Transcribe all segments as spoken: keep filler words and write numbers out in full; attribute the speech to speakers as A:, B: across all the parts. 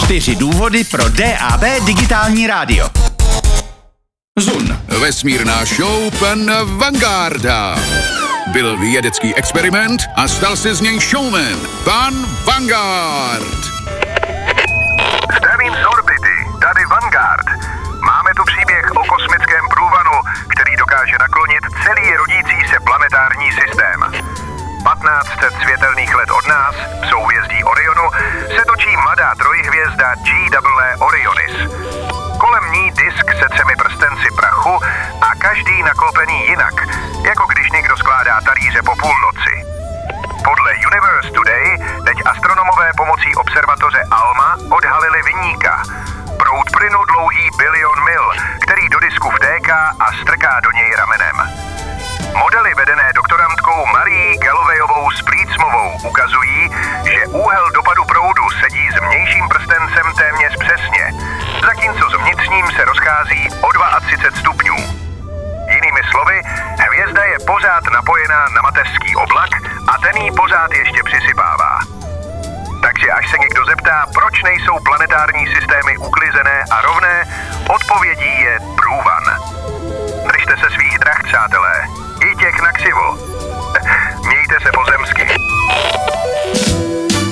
A: Čtyři důvody pro D A B digitální rádio. Zun.
B: Vesmírná show pan Vangarda. Byl vědecký experiment a stal se z něj showman. Pan Vanguard.
C: Zdravím z orbity, tady Vanguard. Máme tu příběh o kosmickém průvanu, který dokáže naklonit celý rodící se planetární systém. patnáct set světelných let od nás, v souhvězdí Orionu, se točí mladá trojhvězda G E Orionis. Kolem ní disk se třemi prstenci prachu a každý naklopený jinak, jako když někdo skládá talíře po půlnoci. Podle Universe Today teď astronomové pomocí observatoře ALMA odhalili viníka. Proud plynu dlouhý bilion mil, který do disku vtéká a strká do něj ramenem. Modely vedené doktorantkou Marií Gallowayovou Splícmovou ukazují, že úhel dopadu proudu sedí s vnějším prstencem téměř přesně, zatímco s vnitřním se rozchází o třicet dva stupňů. Jinými slovy, hvězda je pořád napojená na mateřský oblak a ten jí pořád ještě přisypává. Takže až se někdo zeptá, proč nejsou planetární systémy uklizené a rovné, odpovědí je průvan. Držte se svých drah, přátelé. I těch na křivo. Mějte se pozemsky.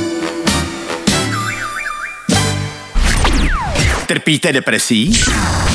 A: Trpíte depresí?